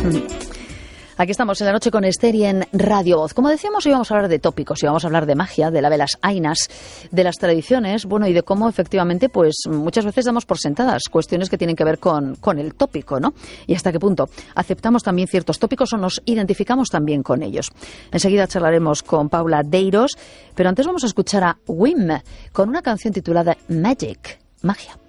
Aquí estamos en La Noche con Esther y en Radio Voz. Como decíamos, íbamos a hablar de tópicos, íbamos a hablar de magia, de la de las ainas, de las tradiciones, bueno, y de cómo efectivamente, pues muchas veces damos por sentadas cuestiones que tienen que ver con el tópico, ¿no? Y hasta qué punto aceptamos también ciertos tópicos o nos identificamos también con ellos. Enseguida charlaremos con Paula Deiros, pero antes vamos a escuchar a Wim con una canción titulada Magic, Magia.